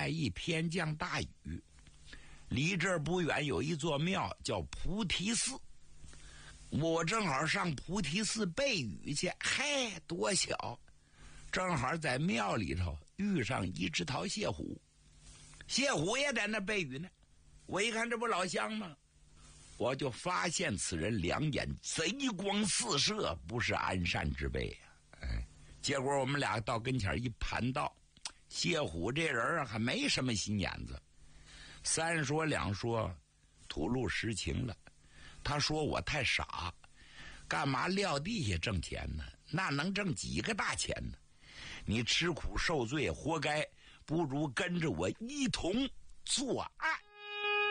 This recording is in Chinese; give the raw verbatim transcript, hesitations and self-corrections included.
来一天降大雨，离这儿不远有一座庙叫菩提寺，我正好上菩提寺避雨去，嘿，多巧，正好在庙里头遇上一只桃谢虎，谢虎也在那避雨呢。我一看这不老乡吗？我就发现此人两眼贼光四射，不是安善之辈呀、啊。哎，结果我们俩到跟前一盘道，谢虎这人啊还没什么心眼子，三说两说，吐露实情了。他说我太傻，干嘛撂地下挣钱呢？那能挣几个大钱呢？你吃苦受罪活该，不如跟着我一同作案。